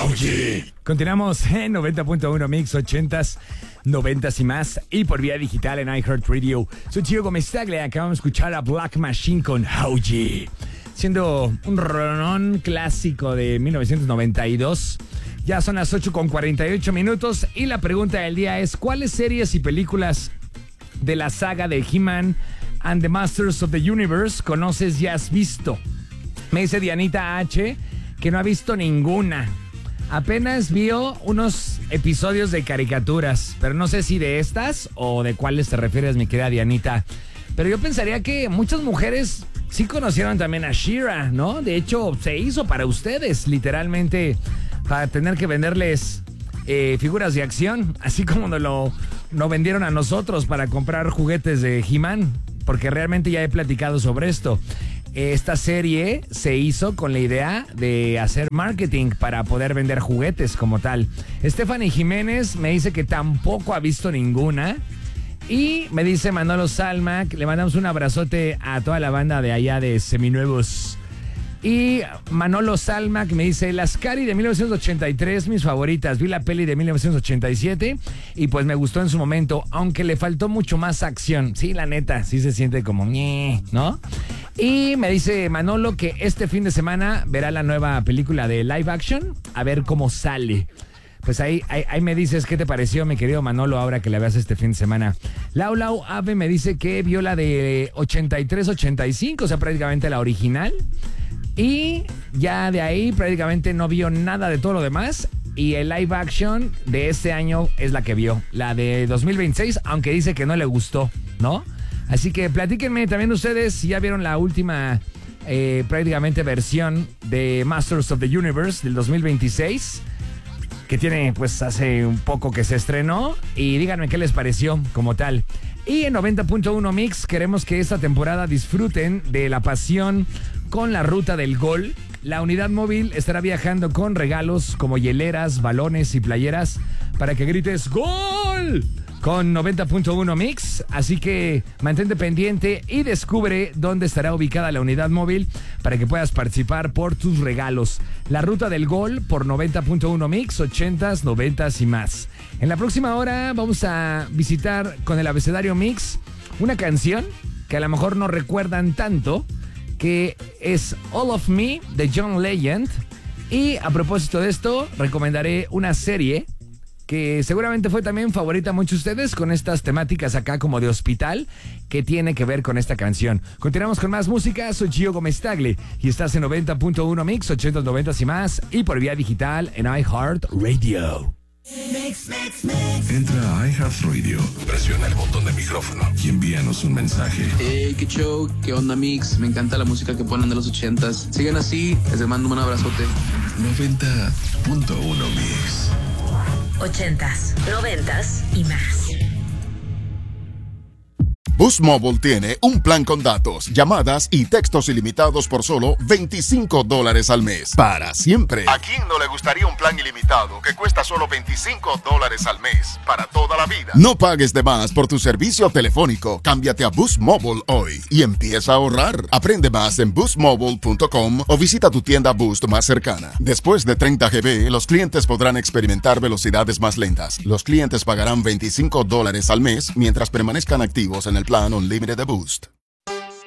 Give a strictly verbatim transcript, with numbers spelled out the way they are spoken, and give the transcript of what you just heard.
Oye. Continuamos en noventa punto uno Mix, ochentas, noventas y más. Y por vía digital en iHeartRadio. Soy Gio Gómez Tagle. Acabamos de escuchar a Black Machine con Oye. Siendo un rolón clásico de mil novecientos noventa y dos. Ya son las ocho con cuarenta y ocho minutos. Y la pregunta del día es: ¿cuáles series y películas de la saga de He-Man and the Masters of the Universe conoces y has visto? Me dice Dianita H. que no ha visto ninguna. Apenas vio unos episodios de caricaturas, pero no sé si de estas o de cuáles te refieres, mi querida Dianita. Pero yo pensaría que muchas mujeres sí conocieron también a She-Ra, ¿no? De hecho, se hizo para ustedes, literalmente, para tener que venderles eh, figuras de acción, así como nos lo, lo vendieron a nosotros para comprar juguetes de He-Man, porque realmente ya he platicado sobre esto. Esta serie se hizo con la idea de hacer marketing para poder vender juguetes como tal. Stephanie Jiménez me dice que tampoco ha visto ninguna. Y me dice Manolo Salma, que le mandamos un abrazote a toda la banda de allá de Seminuevos. Y Manolo Salma, que me dice: las Cari de mil novecientos ochenta y tres, mis favoritas. Vi la peli de mil novecientos ochenta y siete y pues me gustó en su momento, aunque le faltó mucho más acción. Sí, la neta, sí se siente como ñe, ¿no? Y me dice Manolo que este fin de semana verá la nueva película de live action, a ver cómo sale. Pues ahí, ahí, ahí me dices qué te pareció, mi querido Manolo, ahora que la veas este fin de semana. Lau Lau Ave me dice que vio la de ochenta y tres ochenta y cinco, o sea, prácticamente la original. Y ya de ahí prácticamente no vio nada de todo lo demás. Y el live action de este año es la que vio, la de dos mil veintiséis, aunque dice que no le gustó, ¿no? Así que platíquenme también ustedes si ya vieron la última eh, prácticamente versión de Masters of the Universe del dos mil veintiséis, que tiene pues hace un poco que se estrenó, y díganme qué les pareció como tal. Y en noventa punto uno Mix queremos que esta temporada disfruten de la pasión con la Ruta del Gol. La unidad móvil estará viajando con regalos como hieleras, balones y playeras para que grites ¡Gol! Con noventa punto uno Mix, así que mantente pendiente y descubre dónde estará ubicada la unidad móvil para que puedas participar por tus regalos. La Ruta del Gol por noventa punto uno Mix, ochentas, noventas y más. En la próxima hora vamos a visitar con el abecedario Mix una canción que a lo mejor no recuerdan tanto, que es All of Me de John Legend. Y a propósito de esto, recomendaré una serie que seguramente fue también favorita a muchos de ustedes, con estas temáticas acá como de hospital, que tiene que ver con esta canción. Continuamos con más música. Soy Gio Gómez Tagle y estás en noventa punto uno Mix, ochentas, noventas y más, y por vía digital en iHeartRadio. Mix, mix, mix. Entra a iHeartRadio, presiona el botón de micrófono y envíanos un mensaje. Hey, qué show, qué onda, Mix. Me encanta la música que ponen de los ochentas. Sigan así, les mando un abrazote. noventa punto uno Mix. Ochentas, noventas y más. Boost Mobile tiene un plan con datos, llamadas y textos ilimitados por solo veinticinco dólares al mes. Para siempre. ¿A quién no le gustaría un plan ilimitado que cuesta solo veinticinco dólares al mes? Para toda la vida. No pagues de más por tu servicio telefónico. Cámbiate a Boost Mobile hoy y empieza a ahorrar. Aprende más en boost mobile punto com o visita tu tienda Boost más cercana. Después de treinta gigabytes, los clientes podrán experimentar velocidades más lentas. Los clientes pagarán veinticinco dólares al mes mientras permanezcan activos en el plan Unlimited de Boost.